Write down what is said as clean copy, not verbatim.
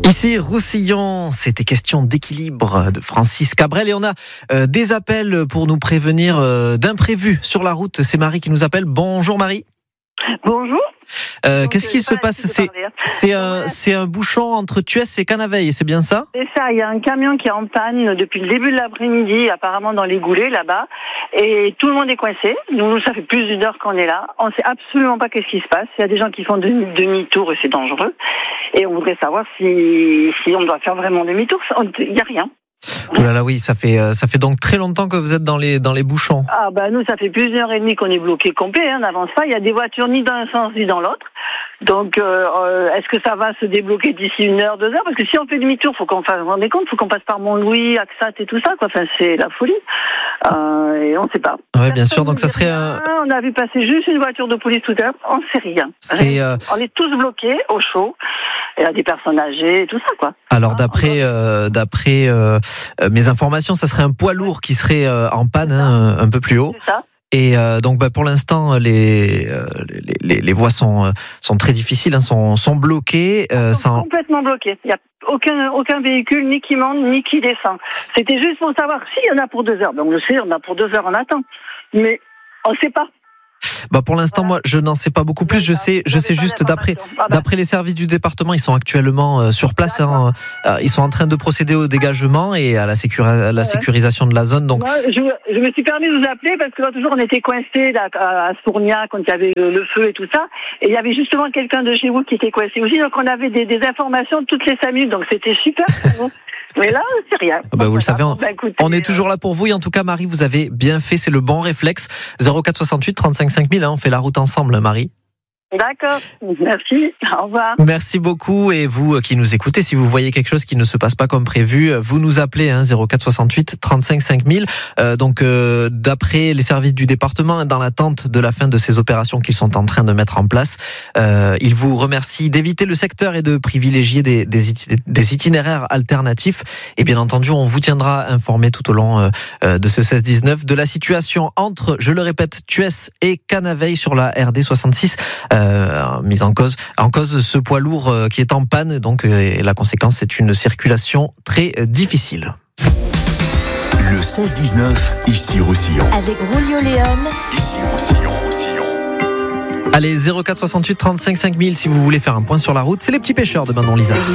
Ici Roussillon, c'était question d'équilibre de Francis Cabrel et on a des appels pour nous prévenir d'imprévus sur la route. C'est Marie qui nous appelle. Bonjour Marie. Bonjour. Qu'est-ce qui se passe? C'est un bouchon entre Thuès et Canaveil, c'est bien ça? C'est ça, il y a un camion qui est en panne depuis le début de l'après-midi, apparemment dans les Goulets là-bas, et tout le monde est coincé. Nous, ça fait plus d'une heure qu'on est là. On ne sait absolument pas qu'est-ce qui se passe. Il y a des gens qui font demi-tour et c'est dangereux. Et on voudrait savoir si on doit faire vraiment demi-tour. Il n'y a rien. Oh là là, oui, ça fait donc très longtemps que vous êtes dans les bouchons. Ah bah nous, ça fait plus d'une heure et demie qu'on est bloqué complet, on n'avance pas. Il y a des voitures ni dans un sens ni dans l'autre. Donc, est-ce que ça va se débloquer d'ici 1 heure, 2 heures? Parce que si on fait demi-tour, faut qu'on fasse, vous vous rendez compte, faut qu'on passe par Mont-Louis, Axat et tout ça, quoi. Enfin, c'est la folie. Et on ne sait pas. Oui, bien sûr. Donc, ça serait On a vu passer juste une voiture de police tout à l'heure. On ne sait rien. On est tous bloqués au chaud. Il y a des personnes âgées et tout ça, quoi. Alors, d'après mes informations, ça serait un poids lourd qui serait en panne un peu plus haut. C'est ça. Et donc pour l'instant les voies sont très difficiles, sont bloquées. Complètement bloquées. Il n'y a aucun véhicule ni qui monte ni qui descend. C'était juste pour savoir s'il y en a pour 2 heures. Ben on le sait, on a pour 2 heures, on attend. Mais on ne sait pas. Bah pour l'instant, moi, je n'en sais pas beaucoup plus. Je sais juste d'après les services du département, ils sont actuellement sur place. Ils sont en train de procéder au dégagement et à la sécurisation de la zone. Donc, moi, je me suis permis de vous appeler parce que l'autre jour, on était coincés à Sourniac quand il y avait le feu et tout ça. Et il y avait justement quelqu'un de chez vous qui était coincé aussi. Donc, on avait des informations toutes les 5 minutes. Donc, c'était super pour nous. Mais là, c'est rien. Vous le savez, on est toujours là pour vous. Et en tout cas, Marie, vous avez bien fait. C'est le bon réflexe. 04 68 35 5000. On fait la route ensemble, Marie. D'accord. Merci. Au revoir. Merci beaucoup. Et vous qui nous écoutez, si vous voyez quelque chose qui ne se passe pas comme prévu, vous nous appelez 04 68 35 5000. Donc, d'après les services du département, dans l'attente de la fin de ces opérations qu'ils sont en train de mettre en place, ils vous remercient d'éviter le secteur et de privilégier des itinéraires alternatifs. Et bien entendu, on vous tiendra informé tout au long de ce 16-19 de la situation entre, je le répète, Thuès et Canaveil sur la RD 66. Mise en cause ce poids lourd qui est en panne, donc et la conséquence c'est une circulation très difficile. Le 16-19, ici Roussillon. Avec Rolio Léon. Ici Roussillon. Allez, 04 68 35 5000 si vous voulez faire un point sur la route. C'est les petits pêcheurs de Manon Lisa.